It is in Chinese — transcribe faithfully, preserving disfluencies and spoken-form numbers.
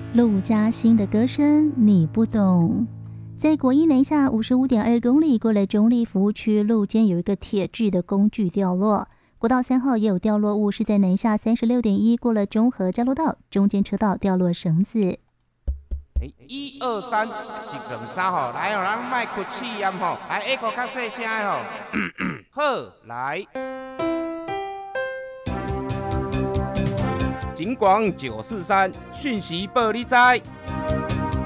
陆嘉欣的歌声你不懂。在国一南下五十五点二公里过了中立服务区，路肩有一个铁质的工具掉落。国道三号也有掉落物，是在南下三十六点一过了中和交流道，中间车道掉落绳子。 一二三，一两三吼，来哦，咱卖哭气音吼，来下个较细声的吼。好，来。警广九四三，讯息报你知。